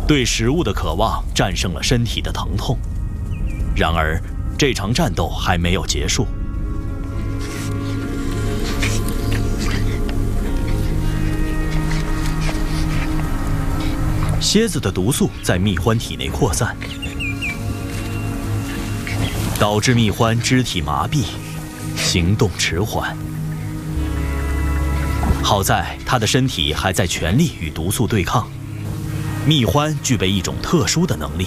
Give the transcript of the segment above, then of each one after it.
对食物的渴望战胜了身体的疼痛。然而，这场战斗还没有结束。蝎子的毒素在蜜獾体内扩散，导致蜜獾肢体麻痹，行动迟缓。好在它的身体还在全力与毒素对抗。蜜獾具备一种特殊的能力，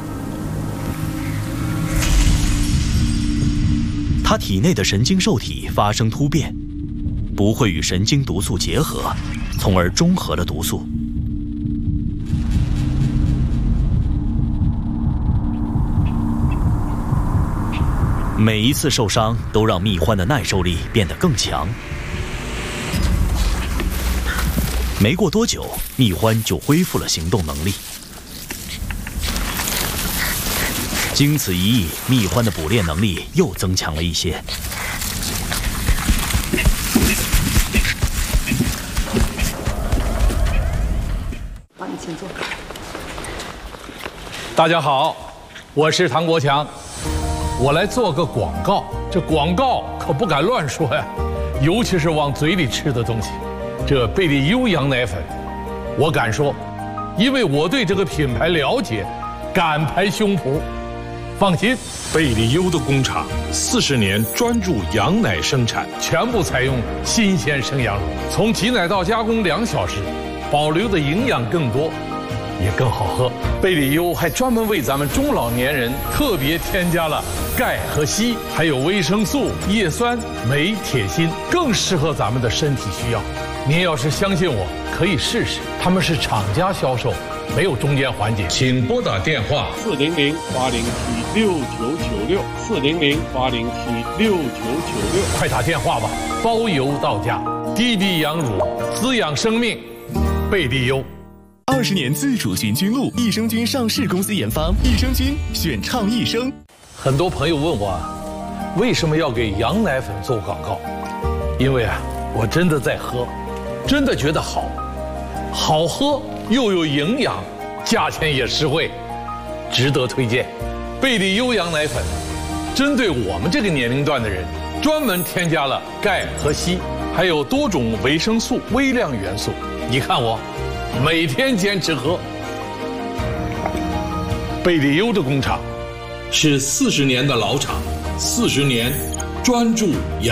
它体内的神经受体发生突变，不会与神经毒素结合，从而中和了毒素。每一次受伤都让蜜獾的耐受力变得更强。没过多久，蜜獾就恢复了行动能力。经此一役，蜜獾的捕猎能力又增强了一些。 好，你请坐。 大家好，我是唐国强。我来做个广告，这广告可不敢乱说呀，尤其是往嘴里吃的东西。这贝利优羊奶粉，我敢说，因为我对这个品牌了解，敢拍胸脯。放心， 贝利优的工厂40年专注羊奶生产， 全部采用新鲜生羊乳，从挤奶到加工2小时，保留的营养更多，也更好喝。贝利优还专门为咱们中老年人特别添加了钙和硒，还有维生素、叶酸、镁、铁、锌，更适合咱们的身体需要。您要是相信我，可以试试。他们是厂家销售，没有中间环节。 请拨打电话 400-807-6996，400-807-6996，快打电话吧，包邮到家。滴滴羊乳，滋养生命，贝利优。 20年自主菌菌露，益生菌上市公司研发，益生菌选倡益生。 很多朋友问我，为什么要给羊奶粉做广告？因为我真的在喝，真的觉得好喝又有营养，价钱也实惠，值得推荐。贝利优羊奶粉针对我们这个年龄段的人，专门添加了钙和硒，还有多种维生素、微量元素。你看我每天坚持喝。贝利优的工厂是40年的老厂，40年专注养。